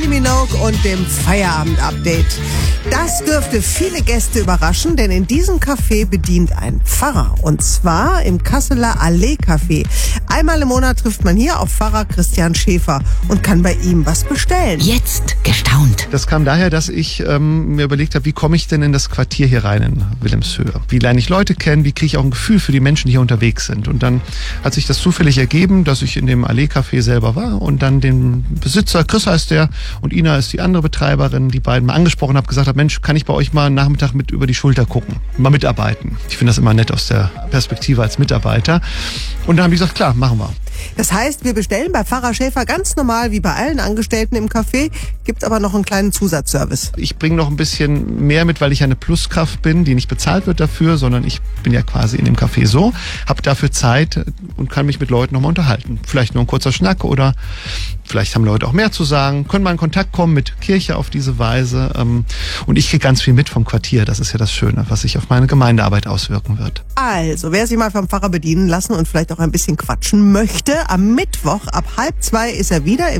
Kylie Minogue und dem Feierabend-Update. Das dürfte viele Gäste überraschen, denn in diesem Café bedient ein Pfarrer. Und zwar im Kasseler Allee-Café. Einmal im Monat trifft man hier auf Pfarrer Christian Schäfer und kann bei ihm was bestellen. Jetzt gestaunt. Das kam daher, dass ich mir überlegt habe, wie komme ich denn in das Quartier hier rein in Wilhelmshöhe? Wie lerne ich Leute kennen? Wie kriege ich auch ein Gefühl für die Menschen, die hier unterwegs sind? Und dann hat sich das zufällig ergeben, dass ich in dem Allee-Café selber war und dann den Besitzer, Chris heißt der, und Ina ist die andere Betreiberin, die beiden mal angesprochen habe, gesagt habe, Mensch, kann ich bei euch mal einen Nachmittag mit über die Schulter gucken, mal mitarbeiten. Ich finde das immer nett aus der Perspektive als Mitarbeiter. Und dann habe ich gesagt, klar, machen wir. Das heißt, wir bestellen bei Pfarrer Schäfer ganz normal wie bei allen Angestellten im Café, gibt aber noch einen kleinen Zusatzservice. Ich bringe noch ein bisschen mehr mit, weil ich eine Pluskraft bin, die nicht bezahlt wird dafür, sondern ich bin ja quasi in dem Café so, habe dafür Zeit und kann mich mit Leuten nochmal unterhalten. Vielleicht nur ein kurzer Schnack oder vielleicht haben Leute auch mehr zu sagen, können mal in Kontakt kommen mit Kirche auf diese Weise. Und ich kriege ganz viel mit vom Quartier, das ist ja das Schöne, was sich auf meine Gemeindearbeit auswirken wird. Also, wer sich mal vom Pfarrer bedienen lassen und vielleicht auch ein bisschen quatschen möchte, am Mittwoch ab 1:30 ist er wieder im